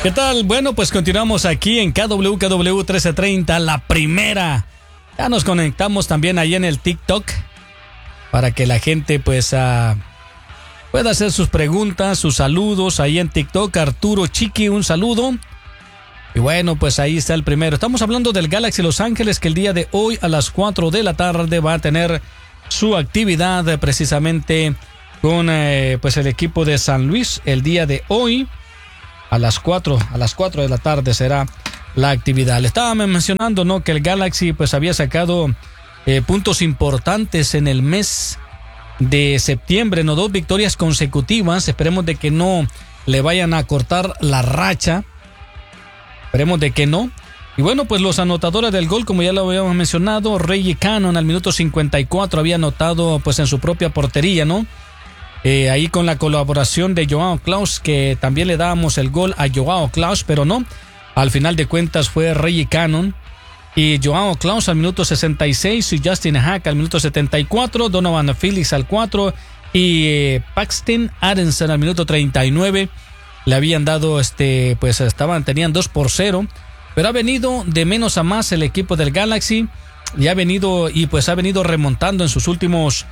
¿Qué tal? Bueno, pues continuamos aquí en KWKW 1330, la primera. Ya nos conectamos también ahí en el TikTok para que la gente pues pueda hacer sus preguntas, sus saludos ahí en TikTok. Arturo Chiqui, un saludo. Y bueno, pues ahí está el primero. Estamos hablando del Galaxy Los Ángeles, que el día de hoy a las 4 de la tarde va a tener su actividad precisamente con pues el equipo de San Luis. El día de hoy a las 4 de la tarde será la actividad. Le estaba mencionando, ¿no?, que el Galaxy pues había sacado puntos importantes en el mes de septiembre, ¿no? 2 victorias consecutivas. Esperemos de que no le vayan a cortar la racha. Esperemos de que no. Y bueno, pues los anotadores del gol, como ya lo habíamos mencionado, Reggie Cannon al minuto 54 había anotado pues en su propia portería, ¿no? Ahí con la colaboración de Joao Klaus, que también le dábamos el gol a Joao Klaus, pero no. Al final de cuentas fue Reggie Cannon y Joao Klaus al minuto 66 y Justin Hack al minuto 74, Donovan Phillips al 4 y Paxton Aronson al minuto 39. Le habían dado pues tenían 2-0, pero ha venido de menos a más el equipo del Galaxy y ha venido remontando en sus últimos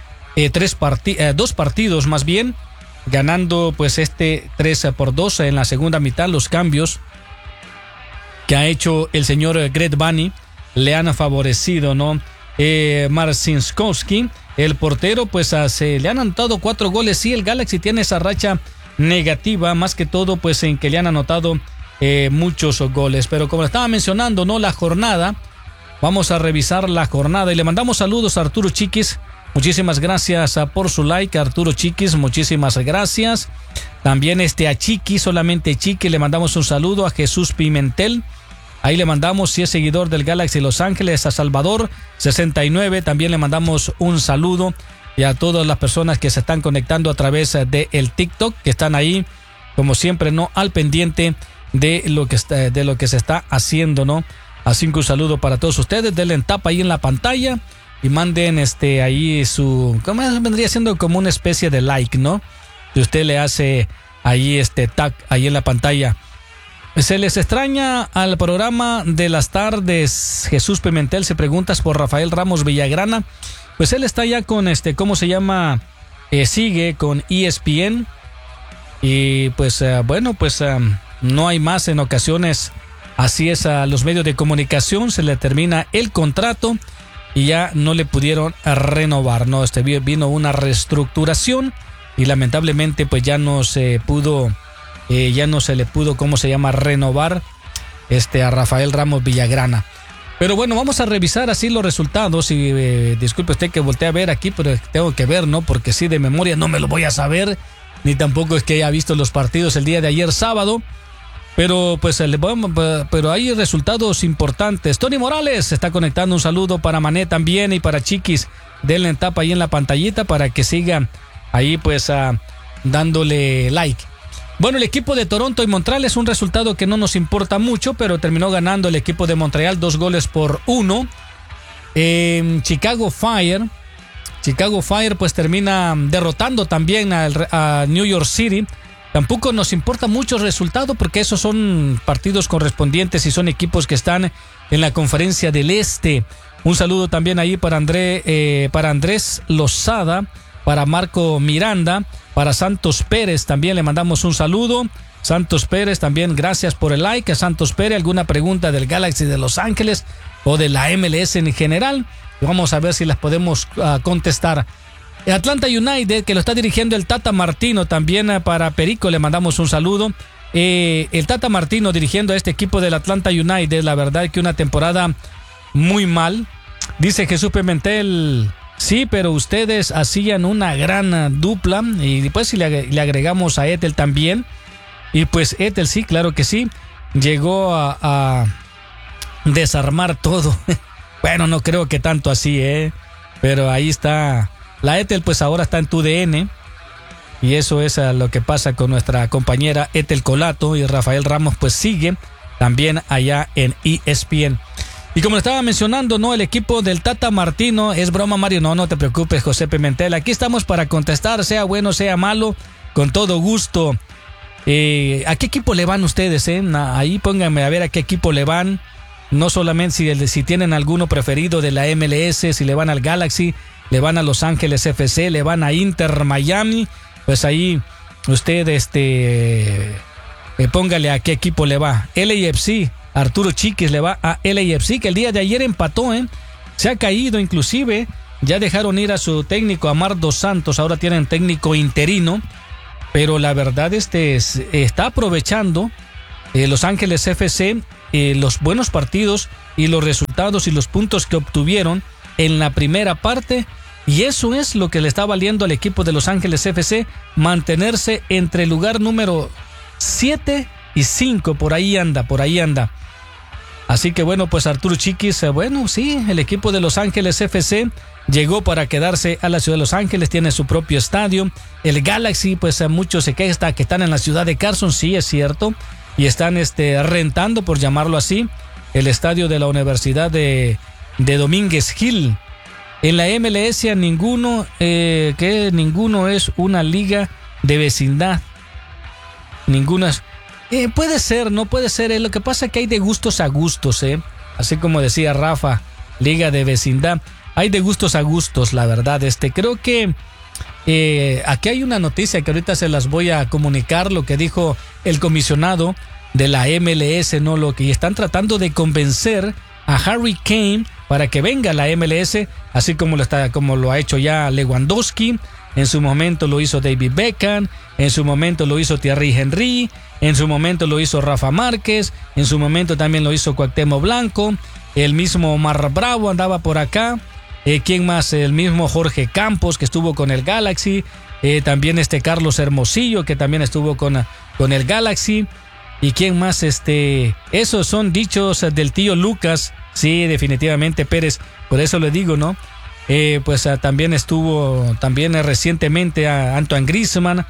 2 partidos más bien, ganando pues 3-2 en la segunda mitad. Los cambios que ha hecho el señor Greg Vanney le han favorecido, ¿no? Marcinskowski, el portero, pues le han anotado 4 goles. Sí, el Galaxy tiene esa racha negativa, más que todo pues en que le han anotado muchos goles. Pero como estaba mencionando, ¿no?, la jornada, vamos a revisar la jornada y le mandamos saludos a Arturo Chiquis. Muchísimas gracias por su like, Arturo Chiquis, muchísimas gracias. También a Chiqui, solamente Chiqui, le mandamos un saludo. A Jesús Pimentel, ahí le mandamos, si es seguidor del Galaxy Los Ángeles. A Salvador 69, también le mandamos un saludo. Y a todas las personas que se están conectando a través de el TikTok, que están ahí, como siempre, ¿no?, al pendiente de lo que se está haciendo, ¿no? Así que un saludo para todos ustedes. Denle en tapa ahí en la pantalla y manden ahí ¿cómo vendría siendo? Como una especie de like, ¿no? Y usted le hace ahí tag ahí en la pantalla. Se les extraña al programa de las tardes. Jesús Pimentel se preguntas por Rafael Ramos Villagrana. Pues él está ya con ¿cómo se llama? Sigue con ESPN. Y pues bueno, pues no hay más en ocasiones. Así es, a los medios de comunicación se le termina el contrato y ya no le pudieron renovar, ¿no? Vino una reestructuración y lamentablemente pues ya no se le pudo, ¿cómo se llama?, renovar a Rafael Ramos Villagrana. Pero bueno, vamos a revisar así los resultados y disculpe usted que volteé a ver aquí, pero tengo que ver, ¿no? Porque sí, de memoria no me lo voy a saber, ni tampoco es que haya visto los partidos el día de ayer sábado. Pero pues pero hay resultados importantes. Tony Morales se está conectando, un saludo para Mané también y para Chiquis. Denle en tapa ahí en la pantallita para que siga ahí pues dándole like. Bueno, el equipo de Toronto y Montreal es un resultado que no nos importa mucho, pero terminó ganando el equipo de Montreal 2-1. Chicago Fire pues termina derrotando también a New York City. Tampoco nos importa mucho el resultado porque esos son partidos correspondientes y son equipos que están en la Conferencia del Este. Un saludo también ahí para Andrés Lozada, para Marco Miranda, para Santos Pérez también le mandamos un saludo. Santos Pérez también, gracias por el like. A Santos Pérez, ¿alguna pregunta del Galaxy de Los Ángeles o de la MLS en general? Vamos a ver si las podemos contestar. Atlanta United, que lo está dirigiendo el Tata Martino, también para Perico le mandamos un saludo. El Tata Martino dirigiendo a este equipo del Atlanta United, la verdad que una temporada muy mal. Dice Jesús Pimentel, sí, pero ustedes hacían una gran dupla y después si le agregamos a Ethel también. Y pues Ethel sí, claro que sí, llegó a desarmar todo. Bueno, no creo que tanto así, pero ahí está. La Ethel pues ahora está en TUDN y eso es lo que pasa con nuestra compañera Ethel Colato, y Rafael Ramos pues sigue también allá en ESPN. Y como estaba mencionando, ¿no?, el equipo del Tata Martino, es broma, Mario, no te preocupes, José Pimentel, aquí estamos para contestar, sea bueno, sea malo, con todo gusto. ¿A qué equipo le van ustedes? Ahí pónganme a ver a qué equipo le van. No solamente si tienen alguno preferido de la MLS, si le van al Galaxy, le van a Los Ángeles FC, le van a Inter Miami, pues ahí usted póngale a qué equipo le va. LAFC, Arturo Chiquis le va a LAFC, que el día de ayer empató, se ha caído inclusive, ya dejaron ir a su técnico Amar Dos Santos, ahora tienen técnico interino, pero la verdad está aprovechando Los Ángeles FC los buenos partidos y los resultados y los puntos que obtuvieron en la primera parte, y eso es lo que le está valiendo al equipo de Los Ángeles FC mantenerse entre el lugar número 7 y 5, por ahí anda. Así que bueno, pues Arturo Chiquis, bueno, sí, el equipo de Los Ángeles FC llegó para quedarse a la ciudad de Los Ángeles, tiene su propio estadio. El Galaxy, pues muchos se quejan que están en la ciudad de Carson, sí es cierto, y están rentando, por llamarlo así, el estadio de la Universidad de Domínguez Hill. En la MLS ninguno es una liga de vecindad. Ninguna. Puede ser, no puede ser. Lo que pasa es que hay de gustos a gustos, así como decía Rafa, liga de vecindad. Hay de gustos a gustos, la verdad. Creo que aquí hay una noticia que ahorita se las voy a comunicar, lo que dijo el comisionado de la MLS, ¿no? Lo que están tratando de convencer a Harry Kane para que venga a la MLS, así como lo ha hecho ya Lewandowski, en su momento lo hizo David Beckham, en su momento lo hizo Thierry Henry, en su momento lo hizo Rafa Márquez, en su momento también lo hizo Cuauhtémoc Blanco, el mismo Omar Bravo andaba por acá, ¿quién más? El mismo Jorge Campos, que estuvo con el Galaxy, también Carlos Hermosillo, que también estuvo con el Galaxy. ¿Y quién más? Esos son dichos del tío Lucas. Sí, definitivamente Pérez. Por eso le digo, ¿no? También estuvo recientemente a Antoine Griezmann,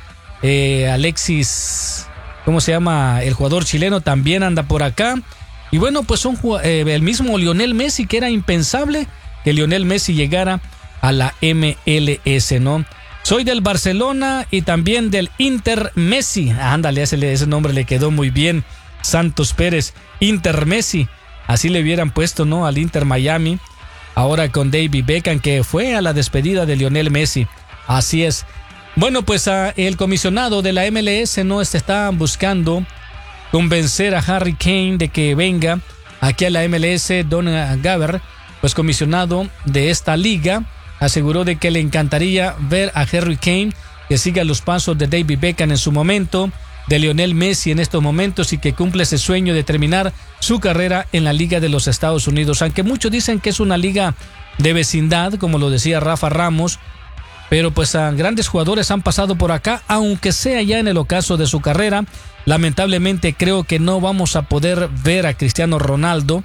Alexis, ¿cómo se llama? El jugador chileno también anda por acá. Y bueno, pues el mismo Lionel Messi, que era impensable que Lionel Messi llegara a la MLS, ¿no? Soy del Barcelona y también del Inter Messi. Ándale, ese nombre le quedó muy bien. Santos Pérez, Inter Messi. Así le hubieran puesto, ¿no? Al Inter Miami. Ahora con David Beckham, que fue a la despedida de Lionel Messi. Así es. Bueno, pues el comisionado de la MLS no está buscando convencer a Harry Kane de que venga aquí a la MLS. Don Gaber, pues comisionado de esta liga, aseguró de que le encantaría ver a Harry Kane que siga los pasos de David Beckham en su momento, de Lionel Messi en estos momentos, y que cumple ese sueño de terminar su carrera en la Liga de los Estados Unidos. Aunque muchos dicen que es una liga de vecindad, como lo decía Rafa Ramos, pero pues grandes jugadores han pasado por acá, aunque sea ya en el ocaso de su carrera. Lamentablemente creo que no vamos a poder ver a Cristiano Ronaldo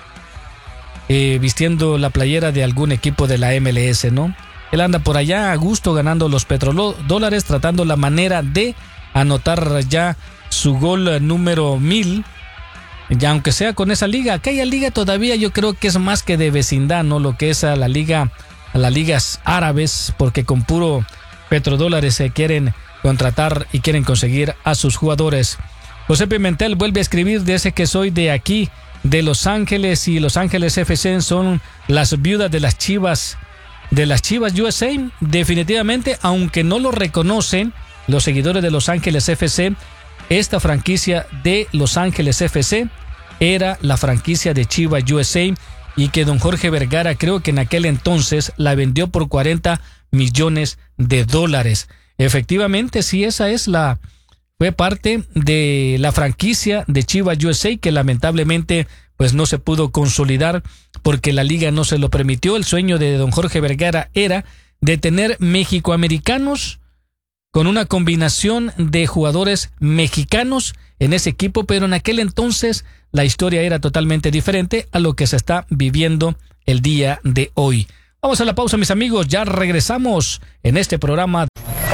vistiendo la playera de algún equipo de la MLS, ¿no? Él anda por allá a gusto ganando los petrodólares, tratando la manera de anotar ya su gol número 1000, ya aunque sea con esa liga. Aquella liga todavía yo creo que es más que de vecindad, ¿no? Lo que es a las ligas árabes, porque con puro petrodólares se quieren contratar y quieren conseguir a sus jugadores. José Pimentel vuelve a escribir: dice que soy de aquí, de Los Ángeles, y Los Ángeles FC son las viudas de las Chivas USA. Definitivamente, aunque no lo reconocen los seguidores de Los Ángeles FC, esta franquicia de Los Ángeles FC era la franquicia de Chivas USA, y que don Jorge Vergara creo que en aquel entonces la vendió por $40 millones. Efectivamente, sí, fue parte de la franquicia de Chivas USA, que lamentablemente pues no se pudo consolidar porque la liga no se lo permitió. El sueño de don Jorge Vergara era de tener mexicoamericanos con una combinación de jugadores mexicanos en ese equipo, pero en aquel entonces la historia era totalmente diferente a lo que se está viviendo el día de hoy. Vamos a la pausa, mis amigos, ya regresamos en este programa.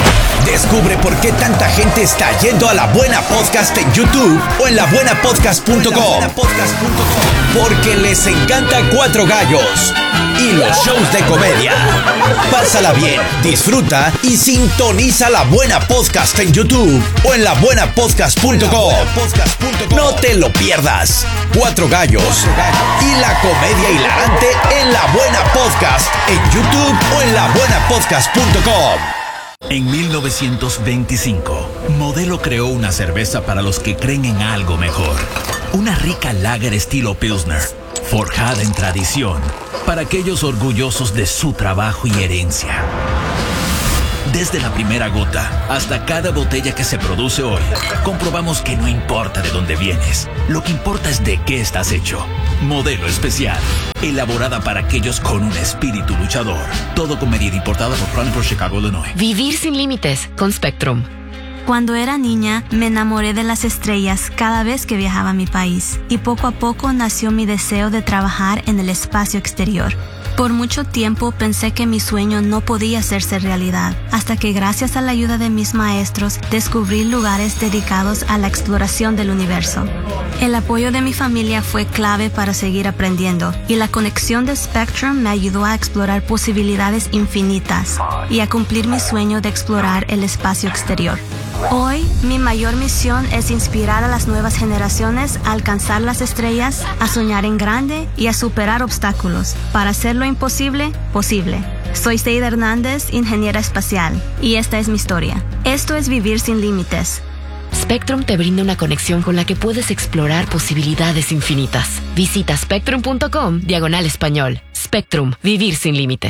Descubre por qué tanta gente está yendo a La Buena Podcast en YouTube o en labuenapodcast.com. Porque les encanta Cuatro Gallos y los shows de comedia. Pásala bien, disfruta y sintoniza La Buena Podcast en YouTube o en labuenapodcast.com. No te lo pierdas. Cuatro Gallos y la comedia hilarante en La Buena Podcast en YouTube o en labuenapodcast.com. En 1925, Modelo creó una cerveza para los que creen en algo mejor. Una rica lager estilo Pilsner, forjada en tradición, para aquellos orgullosos de su trabajo y herencia. Desde la primera gota hasta cada botella que se produce hoy, comprobamos que no importa de dónde vienes, lo que importa es de qué estás hecho. Modelo Especial, elaborada para aquellos con un espíritu luchador. Todo con medida, importada por Chronicle Chicago, Illinois. Vivir sin límites con Spectrum. Cuando era niña, me enamoré de las estrellas cada vez que viajaba a mi país, y poco a poco nació mi deseo de trabajar en el espacio exterior. Por mucho tiempo pensé que mi sueño no podía hacerse realidad, hasta que gracias a la ayuda de mis maestros descubrí lugares dedicados a la exploración del universo. El apoyo de mi familia fue clave para seguir aprendiendo, y la conexión de Spectrum me ayudó a explorar posibilidades infinitas y a cumplir mi sueño de explorar el espacio exterior. Hoy, mi mayor misión es inspirar a las nuevas generaciones a alcanzar las estrellas, a soñar en grande y a superar obstáculos para hacer lo imposible posible. Soy Seida Hernández, ingeniera espacial, y esta es mi historia. Esto es Vivir sin Límites. Spectrum te brinda una conexión con la que puedes explorar posibilidades infinitas. Visita spectrum.com/español. Spectrum, vivir sin límites.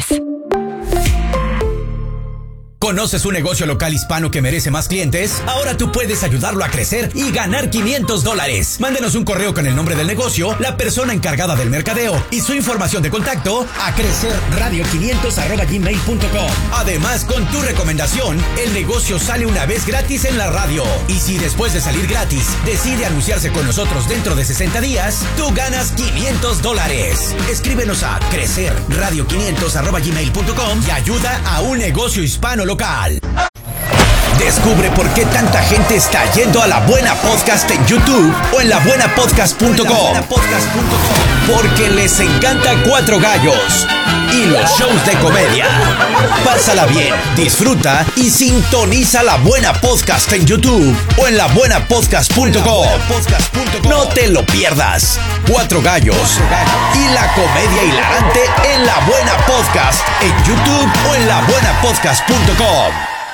¿Conoces un negocio local hispano que merece más clientes? Ahora tú puedes ayudarlo a crecer y ganar $500. Mándenos un correo con el nombre del negocio, la persona encargada del mercadeo y su información de contacto a crecerradio500@gmail.com. Además, con tu recomendación, el negocio sale una vez gratis en la radio. Y si después de salir gratis decide anunciarse con nosotros dentro de 60 días, tú ganas $500. Escríbenos a crecerradio500@gmail.com y ayuda a un negocio hispano local. Descubre por qué tanta gente está yendo a La Buena Podcast en YouTube o en labuenapodcast.com. Porque les encanta Cuatro Gallos y los shows de comedia. Pásala bien, disfruta y sintoniza La Buena Podcast en YouTube o en labuenapodcast.com. No te lo pierdas. Cuatro Gallos y la comedia hilarante en La Buena Podcast en YouTube o en labuenapodcast.com.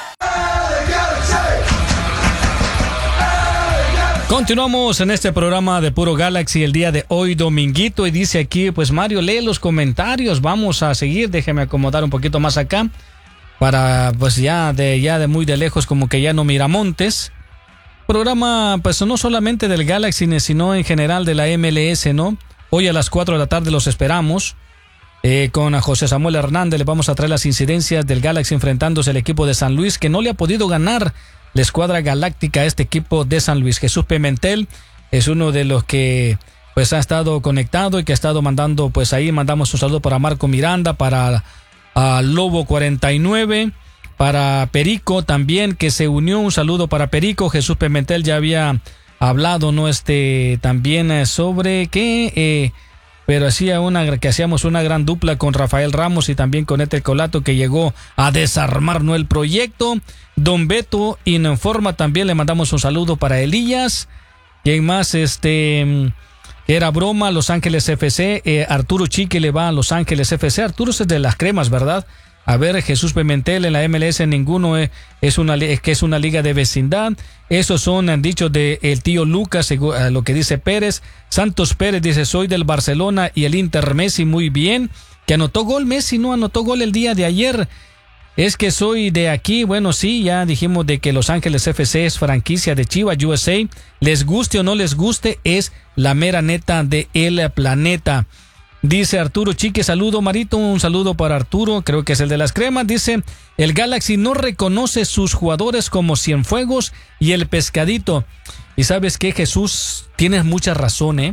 Continuamos en este programa de Puro Galaxy el día de hoy, dominguito, y dice aquí, pues Mario, lee los comentarios, vamos a seguir, déjeme acomodar un poquito más acá, para pues ya de muy de lejos, como que ya no Miramontes. Programa, pues no solamente del Galaxy, sino en general de la MLS, ¿no? Hoy a las 4 de la tarde los esperamos, con a José Samuel Hernández le vamos a traer las incidencias del Galaxy enfrentándose al equipo de San Luis, que no le ha podido ganar la escuadra galáctica a este equipo de San Luis. Jesús Pimentel es uno de los que pues ha estado conectado y que ha estado mandando, pues ahí mandamos un saludo para Marco Miranda, para Lobo 49, para Perico también que se unió, un saludo para Perico. Jesús Pimentel ya había hablado, ¿no? También sobre que pero que hacíamos una gran dupla con Rafael Ramos y también con Ethel Colato, que llegó a desarmar, ¿no?, el proyecto. Don Beto Informa también le mandamos un saludo para Elías. ¿Quién más? Era broma, Los Ángeles FC. Arturo Chique le va a Los Ángeles FC. Arturo es de las cremas, ¿verdad? A ver, Jesús Pimentel en la MLS ninguno es una liga de vecindad. Esos han dicho de el tío Lucas, lo que dice Pérez. Santos Pérez dice, soy del Barcelona y el Inter. Messi, muy bien. Que anotó gol Messi, no anotó gol el día de ayer. Es que soy de aquí. Bueno, sí, ya dijimos de que Los Ángeles FC es franquicia de Chivas USA. Les guste o no les guste, es la mera neta de el planeta. Dice Arturo Chique, saludo Marito, un saludo para Arturo, creo que es el de las cremas. Dice, el Galaxy no reconoce sus jugadores como Cienfuegos y el Pescadito. Y sabes qué, Jesús, tienes mucha razón,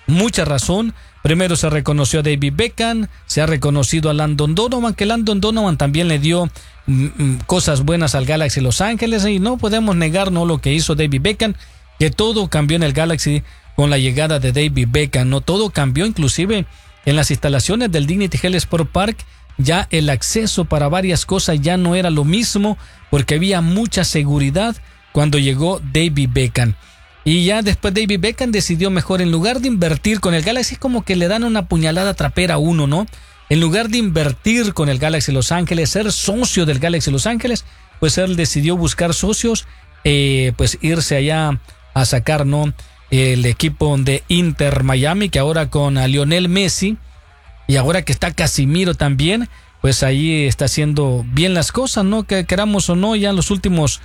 mucha razón. Primero se reconoció a David Beckham, se ha reconocido a Landon Donovan, que Landon Donovan también le dio cosas buenas al Galaxy Los Ángeles, y no podemos negar no lo que hizo David Beckham, que todo cambió en el Galaxy con la llegada de David Beckham, no todo cambió, inclusive en las instalaciones del Dignity Health Sport Park ya el acceso para varias cosas ya no era lo mismo, porque había mucha seguridad cuando llegó David Beckham. Y ya después David Beckham decidió mejor, en lugar de invertir con el Galaxy, es como que le dan una puñalada trapera a uno, ¿no? En lugar de invertir con el Galaxy Los Ángeles, ser socio del Galaxy Los Ángeles, pues él decidió buscar socios, pues irse allá a sacar, ¿no?, el equipo de Inter Miami, que ahora con a Lionel Messi, y ahora que está Casimiro también, pues ahí está haciendo bien las cosas, ¿no? Que queramos o no, ya los últimos,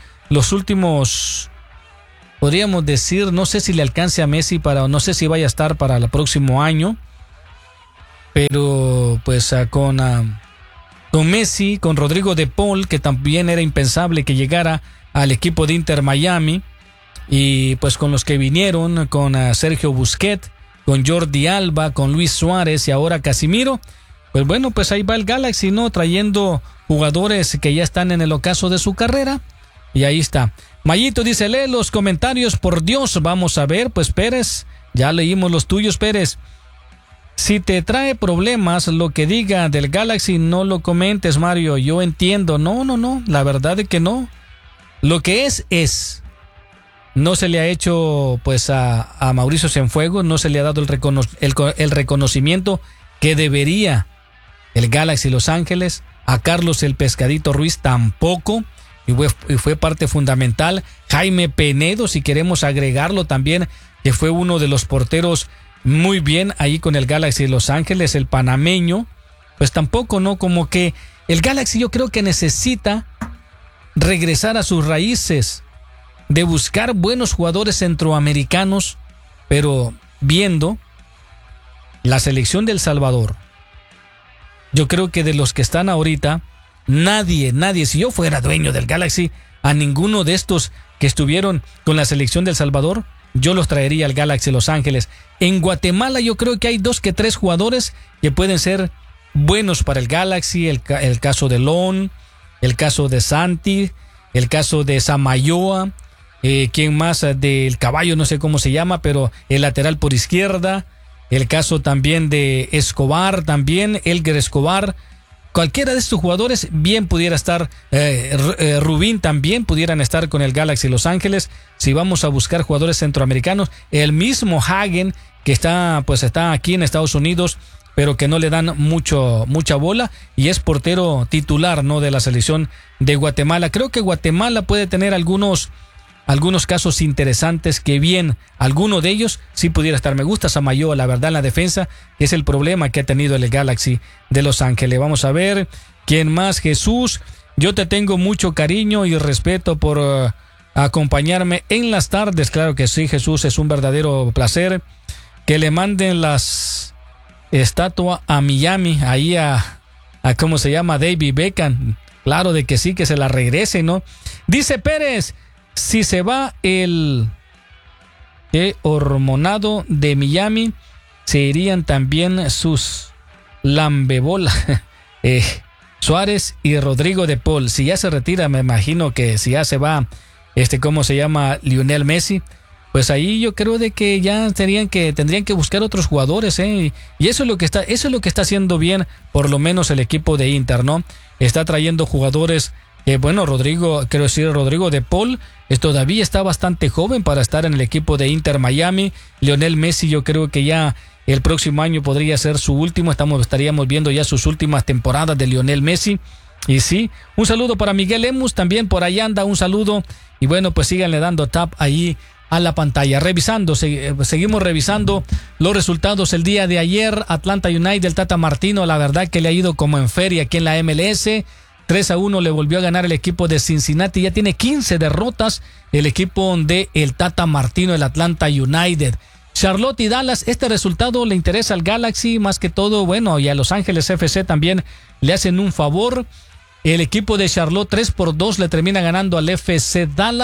podríamos decir, no sé si le alcance a Messi no sé si vaya a estar para el próximo año, pero pues con Messi, con Rodrigo de Paul, que también era impensable que llegara al equipo de Inter Miami, y pues con los que vinieron, con Sergio Busquets, con Jordi Alba, con Luis Suárez y ahora Casimiro, pues bueno, pues ahí va el Galaxy, ¿no? Trayendo jugadores que ya están en el ocaso de su carrera, y ahí está. Mayito dice, lee los comentarios, por Dios. Vamos a ver, pues Pérez, ya leímos los tuyos, Pérez. Si te trae problemas lo que diga del Galaxy, no lo comentes, Mario. Yo entiendo. No, la verdad es que no. Lo que es. No se le ha hecho pues a Mauricio Cienfuegos, no se le ha dado el reconocimiento que debería el Galaxy Los Ángeles. A Carlos el Pescadito Ruiz tampoco, y fue parte fundamental. Jaime Penedo, si queremos agregarlo también, que fue uno de los porteros muy bien ahí con el Galaxy Los Ángeles, el panameño, pues tampoco, ¿no? Como que el Galaxy yo creo que necesita regresar a sus raíces, de buscar buenos jugadores centroamericanos, pero viendo la selección de El Salvador, yo creo que de los que están ahorita, nadie, si yo fuera dueño del Galaxy, a ninguno de estos que estuvieron con la selección de El Salvador, yo los traería al Galaxy Los Ángeles. En Guatemala yo creo que hay 2 que 3 jugadores que pueden ser buenos para el Galaxy, el caso de Lon, el caso de Santi, el caso de Samayoa, ¿quién más? Del Caballo, no sé cómo se llama, pero el lateral por izquierda, el caso también de Escobar, también Elger Escobar. Cualquiera de estos jugadores bien pudiera estar, Rubín también pudieran estar con el Galaxy Los Ángeles. Si vamos a buscar jugadores centroamericanos, el mismo Hagen, que está aquí en Estados Unidos, pero que no le dan mucha bola, y es portero titular, ¿no?, de la selección de Guatemala. Creo que Guatemala puede tener algunos casos interesantes que bien, alguno de ellos sí pudiera estar. Me gusta Samayoa, la verdad, en la defensa, que es el problema que ha tenido el Galaxy de Los Ángeles. Vamos a ver, ¿quién más? Jesús, yo te tengo mucho cariño y respeto por acompañarme en las tardes. Claro que sí, Jesús, es un verdadero placer. Que le manden las estatuas a Miami, ahí a ¿cómo se llama? David Beckham. Claro de que sí, que se la regrese, ¿no? Dice Pérez, si se va el hormonado de Miami, se irían también sus lambebola Suárez y Rodrigo de Paul. Si ya se retira, me imagino que si ya se va ¿cómo se llama? Lionel Messi, pues ahí yo creo de que ya tendrían que buscar otros jugadores, y eso es lo que está haciendo bien, por lo menos el equipo de Inter, ¿no? Está trayendo jugadores. Rodrigo de Paul todavía está bastante joven para estar en el equipo de Inter Miami. Lionel Messi, yo creo que ya el próximo año podría ser su último. Estaríamos viendo ya sus últimas temporadas de Lionel Messi. Y sí, un saludo para Miguel Lemus, también por ahí anda, un saludo. Y bueno, pues síganle dando tap ahí a la pantalla. Seguimos revisando los resultados el día de ayer. Atlanta United, el Tata Martino, la verdad que le ha ido como en feria aquí en la MLS. 3-1 le volvió a ganar el equipo de Cincinnati. Ya tiene 15 derrotas el equipo de el Tata Martino, el Atlanta United. Charlotte y Dallas, este resultado le interesa al Galaxy más que todo, y a Los Ángeles FC también le hacen un favor. El equipo de Charlotte 3-2 le termina ganando al FC Dallas.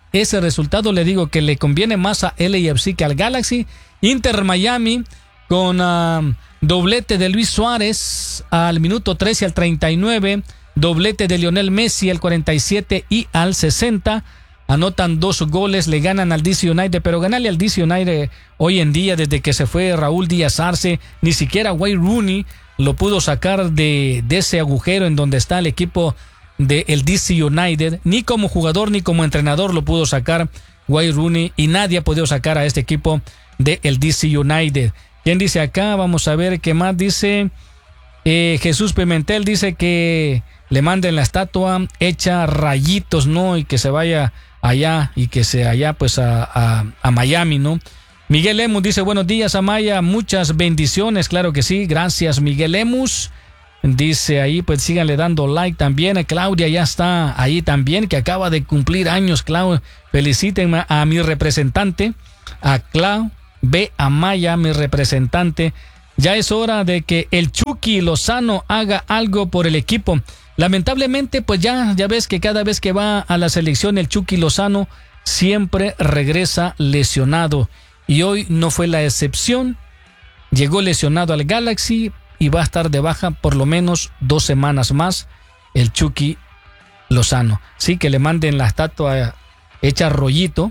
ese resultado le digo que le conviene más a LAFC que al Galaxy. Inter Miami con doblete de Luis Suárez al minuto 13 al 39, doblete de Lionel Messi al 47 y al 60. Anotan 2 goles, le ganan al DC United, pero ganarle al DC United hoy en día, desde que se fue Raúl Díaz Arce, ni siquiera Wayne Rooney lo pudo sacar de ese agujero en donde está el equipo del DC United, ni como jugador ni como entrenador lo pudo sacar Wayne Rooney, y nadie ha podido sacar a este equipo del DC United. ¿Quién dice acá? Vamos a ver qué más dice. Jesús Pimentel dice que le manden la estatua hecha rayitos, ¿no? Y que se vaya allá y que se allá pues a Miami, ¿no? Miguel Lemus dice buenos días, Amaya, muchas bendiciones. Claro que sí, gracias Miguel Lemus. Dice ahí, pues síganle dando like también. Claudia ya está ahí también, que acaba de cumplir años. Claudia, feliciten a mi representante, a Clau B. Amaya, mi representante. Ya es hora de que el Chucky Lozano haga algo por el equipo. Lamentablemente, pues ya ves que cada vez que va a la selección el Chucky Lozano siempre regresa lesionado. Y hoy no fue la excepción. Llegó lesionado al Galaxy y va a estar de baja por lo menos 2 semanas más el Chucky Lozano. Sí, que le manden la estatua hecha rollito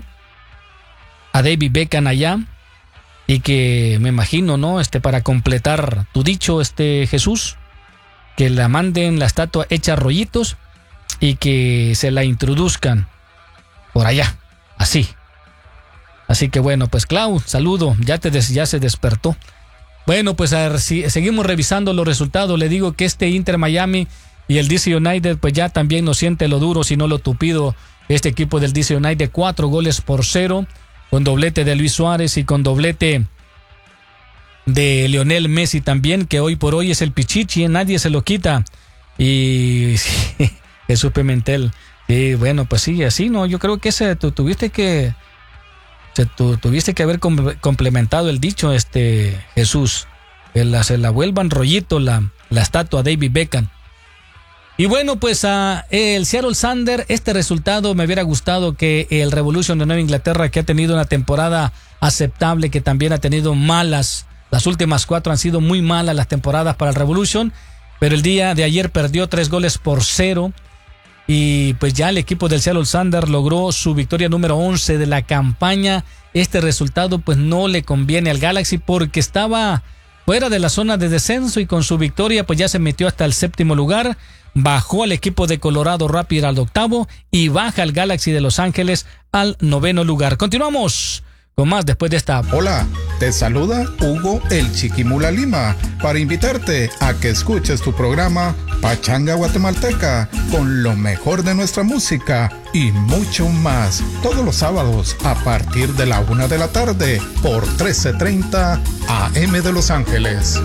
a David Beckham allá. Y que me imagino, ¿no? Para completar tu dicho, Jesús, que la manden la estatua hecha rollitos y que se la introduzcan por allá, así. Así que bueno, pues Clau, saludo, ya se despertó. Bueno, pues a ver, si seguimos revisando los resultados. Le digo que Inter Miami y el DC United, pues ya también no siente lo duro, sino lo tupido. Este equipo del DC United, 4-0, con doblete de Luis Suárez y con doblete de Lionel Messi también, que hoy por hoy es el pichichi, nadie se lo quita. Y sí, Jesús Pimentel, sí, bueno, pues sí, así, ¿no? Yo creo que tuviste que haber complementado el dicho, Jesús, que se la vuelvan rollito la estatua David Beckham. Y bueno, pues el Seattle Sounders, este resultado me hubiera gustado que el Revolution de Nueva Inglaterra, que ha tenido una temporada aceptable, que también ha tenido las últimas 4 han sido muy malas las temporadas para el Revolution, pero el día de ayer perdió 3-0 y pues ya el equipo del Seattle Sounders logró su victoria número 11 de la campaña. Este resultado pues no le conviene al Galaxy porque estaba fuera de la zona de descenso y con su victoria pues ya se metió hasta el 7º lugar. Bajó al equipo de Colorado Rapids al 8º y baja al Galaxy de Los Ángeles al 9º lugar. Continuamos con más después de esta. Hola, te saluda Hugo el Chiquimula Lima para invitarte a que escuches tu programa Pachanga Guatemalteca con lo mejor de nuestra música y mucho más todos los sábados a partir de la 1 de la tarde por 1330 AM de Los Ángeles.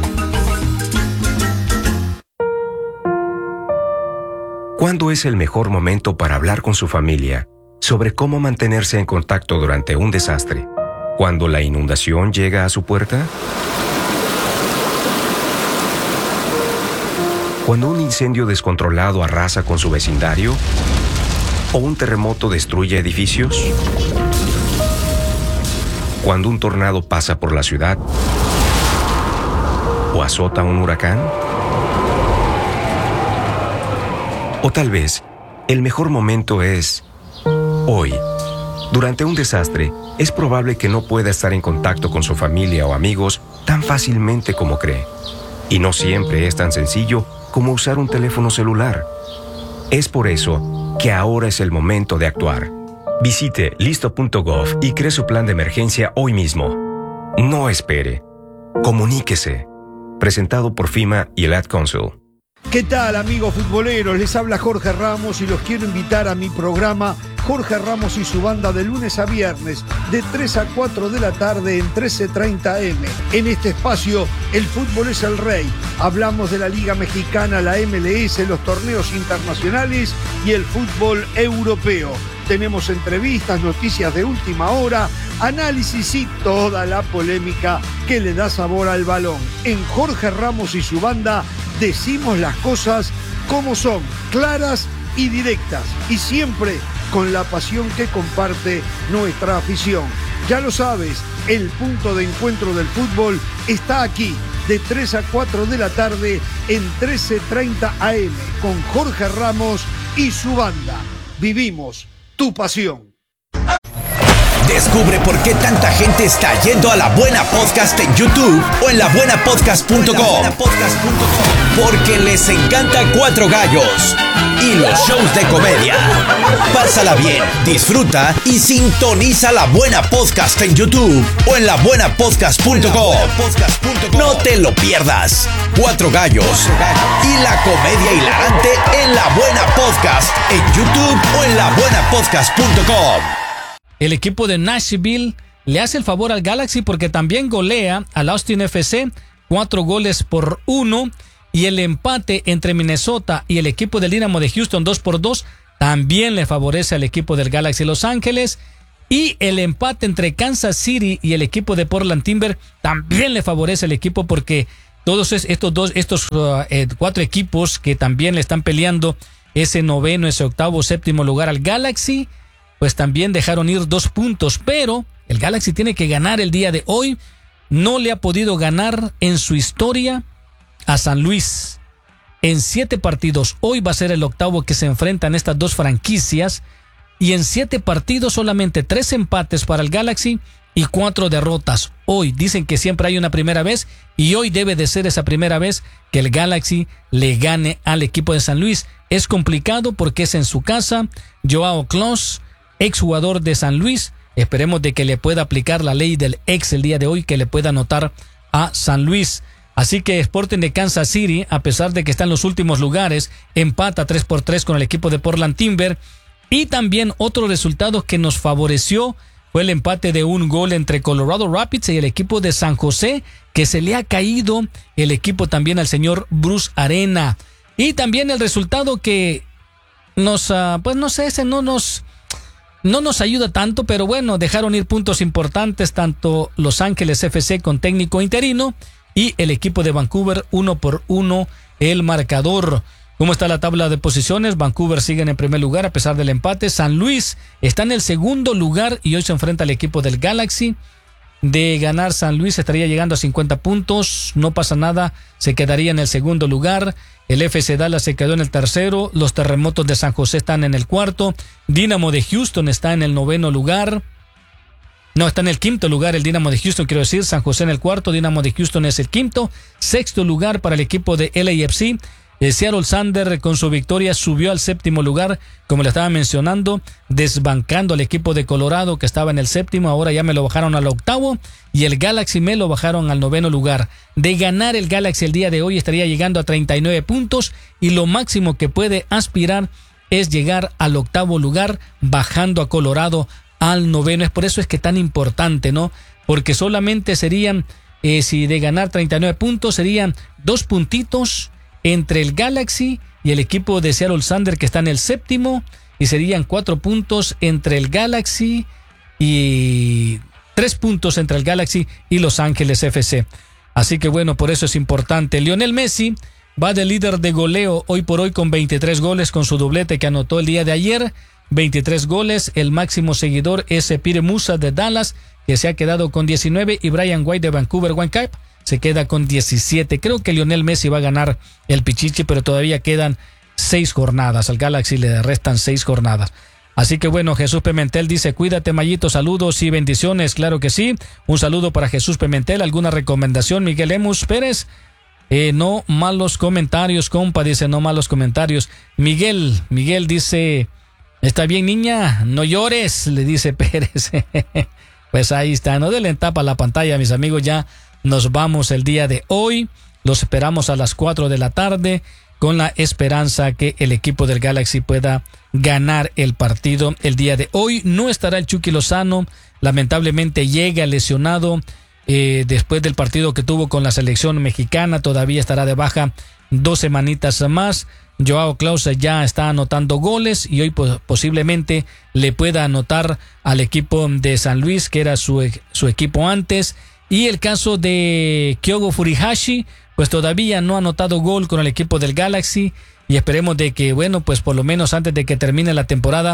¿Cuándo es el mejor momento para hablar con su familia sobre cómo mantenerse en contacto durante un desastre? ¿Cuando la inundación llega a su puerta? ¿Cuando un incendio descontrolado arrasa con su vecindario? ¿O un terremoto destruye edificios? ¿Cuando un tornado pasa por la ciudad? ¿O azota un huracán? O tal vez, el mejor momento es hoy. Durante un desastre, es probable que no pueda estar en contacto con su familia o amigos tan fácilmente como cree. Y no siempre es tan sencillo como usar un teléfono celular. Es por eso que ahora es el momento de actuar. Visite listo.gov y cree su plan de emergencia hoy mismo. No espere. Comuníquese. Presentado por FEMA y el Ad Council. ¿Qué tal, amigos futboleros? Les habla Jorge Ramos y los quiero invitar a mi programa Jorge Ramos y su banda de lunes a viernes de 3 a 4 de la tarde en 1330 AM. En este espacio, el fútbol es el rey. Hablamos de la Liga Mexicana, la MLS, los torneos internacionales y el fútbol europeo. Tenemos entrevistas, noticias de última hora, análisis y toda la polémica que le da sabor al balón. En Jorge Ramos y su banda decimos las cosas como son, claras y directas, y siempre con la pasión que comparte nuestra afición. Ya lo sabes, el punto de encuentro del fútbol está aquí, de 3 a 4 de la tarde en 13:30 AM, con Jorge Ramos y su banda. Vivimos tu pasión. Descubre por qué tanta gente está yendo a La Buena Podcast en YouTube o en labuenapodcast.com. Porque les encanta Cuatro Gallos y los shows de comedia. Pásala bien, disfruta y sintoniza La Buena Podcast en YouTube o en labuenapodcast.com. No te lo pierdas. Cuatro Gallos y la comedia hilarante en La Buena Podcast en YouTube o en labuenapodcast.com. El equipo de Nashville le hace el favor al Galaxy porque también golea al Austin FC 4-1, y el empate entre Minnesota y el equipo del Dynamo de Houston 2-2 también le favorece al equipo del Galaxy Los Ángeles, y el empate entre Kansas City y el equipo de Portland Timber también le favorece al equipo, porque todos estos cuatro equipos que también le están peleando ese noveno, ese octavo, séptimo lugar al Galaxy, pues también dejaron ir 2 puntos, pero el Galaxy tiene que ganar el día de hoy. No le ha podido ganar en su historia a San Luis en 7 partidos. Hoy va a ser el octavo que se enfrentan estas dos franquicias, y en 7 partidos solamente 3 empates para el Galaxy y 4 derrotas. Hoy dicen que siempre hay una primera vez, y hoy debe de ser esa primera vez que el Galaxy le gane al equipo de San Luis. Es complicado porque es en su casa. Joao Klaus, exjugador de San Luis, esperemos de que le pueda aplicar la ley del ex el día de hoy, que le pueda anotar a San Luis. Así que Sporting de Kansas City, a pesar de que está en los últimos lugares, empata 3-3 con el equipo de Portland Timber. Y también otro resultado que nos favoreció fue el empate de 1 gol entre Colorado Rapids y el equipo de San José, que se le ha caído el equipo también al señor Bruce Arena. Y también el resultado que nos, pues no sé, ese no nos ayuda tanto, pero bueno, dejaron ir puntos importantes tanto Los Ángeles FC con técnico interino y el equipo de Vancouver 1-1 el marcador. ¿Cómo está la tabla de posiciones? Vancouver sigue en primer lugar a pesar del empate. San Luis está en el segundo lugar y hoy se enfrenta al equipo del Galaxy. De ganar San Luis estaría llegando a 50 puntos, no pasa nada, se quedaría en el segundo lugar. El FC Dallas se quedó en el tercero, los Terremotos de San José están en el cuarto, Dynamo de Houston está en el noveno lugar, no, está en el quinto lugar el Dynamo de Houston, quiero decir, San José en el cuarto, Dynamo de Houston es el quinto, sexto lugar para el equipo de LAFC. El Seattle Sander con su victoria subió al séptimo lugar, como le estaba mencionando, desbancando al equipo de Colorado que estaba en el séptimo, ahora ya me lo bajaron al octavo, y el Galaxy me lo bajaron al noveno lugar. De ganar el Galaxy el día de hoy estaría llegando a 39 puntos, y lo máximo que puede aspirar es llegar al octavo lugar, bajando a Colorado al noveno. Es por eso es que tan importante, ¿no? Porque solamente serían, si de ganar 39 puntos, serían 2 puntitos entre el Galaxy y el equipo de Seattle Sander que está en el séptimo, y serían 4 puntos entre el Galaxy y 3 puntos entre el Galaxy y Los Ángeles FC. Así que bueno, por eso es importante. Lionel Messi va de líder de goleo hoy por hoy con 23 goles con su doblete que anotó el día de ayer. 23 goles, el máximo seguidor es Pierre Musa de Dallas, que se ha quedado con 19, y Brian White de Vancouver Whitecaps se queda con 17. Creo que Lionel Messi va a ganar el Pichichi, pero todavía quedan 6 jornadas. Al Galaxy le restan 6 jornadas. Así que bueno, Jesús Pimentel dice, cuídate Mayito, saludos y bendiciones. Claro que sí, un saludo para Jesús Pimentel. ¿Alguna recomendación? Miguel Emus Pérez, no malos comentarios, compa, dice, no malos comentarios. Miguel dice, está bien niña, no llores, le dice Pérez. Pues ahí está, no denle tapa a la pantalla, mis amigos, ya nos vamos el día de hoy. Los esperamos a las 4 de la tarde con la esperanza que el equipo del Galaxy pueda ganar el partido el día de hoy. No estará el Chucky Lozano, lamentablemente llega lesionado después del partido que tuvo con la selección mexicana, todavía estará de baja 2 semanitas más. Joao Klaus ya está anotando goles y hoy posiblemente le pueda anotar al equipo de San Luis, que era su equipo antes. Y el caso de Kyogo Furihashi, pues todavía no ha anotado gol con el equipo del Galaxy, y esperemos de que, bueno, pues por lo menos antes de que termine la temporada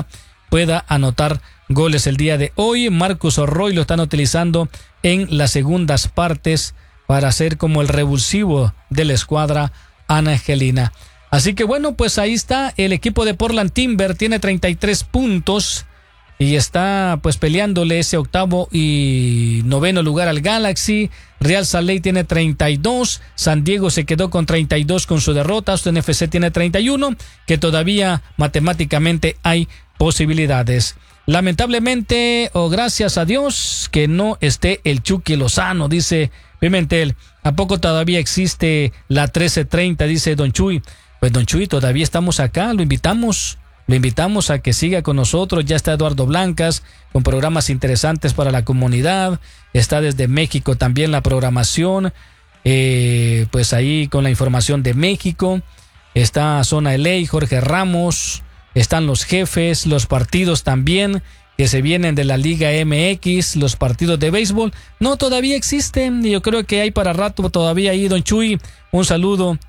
pueda anotar goles el día de hoy. Marcus Roy lo están utilizando en las segundas partes para ser como el revulsivo de la escuadra angelina. Así que bueno, pues ahí está el equipo de Portland Timber, tiene 33 puntos y está pues peleándole ese octavo y noveno lugar al Galaxy. Real Salt Lake tiene 32, San Diego se quedó con 32 con su derrota, Austin FC tiene 31, que todavía matemáticamente hay posibilidades. Lamentablemente, o gracias a Dios, que no esté el Chucky Lozano, dice Pimentel. ¿A poco todavía existe la 1330? Dice Don Chuy. Pues Don Chuy, todavía estamos acá, lo invitamos a que siga con nosotros. Ya está Eduardo Blancas con programas interesantes para la comunidad. Está desde México también la programación, pues ahí con la información de México. Está Zona LA, Jorge Ramos, están los jefes, los partidos también que se vienen de la Liga MX, los partidos de béisbol. No, todavía existen y yo creo que hay para rato todavía ahí, Don Chuy. Un saludo